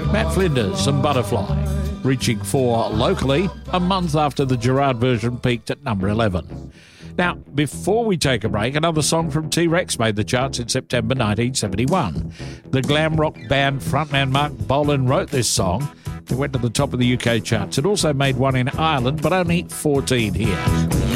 Matt Flinders and Butterfly, reaching 4 locally a month after the Gerard version peaked at number 11. Now, before we take a break, another song from T-Rex made the charts in September 1971. The glam rock band frontman Mark Bolan wrote this song. It went to the top of the UK charts. It also made one in Ireland, but only 14 here.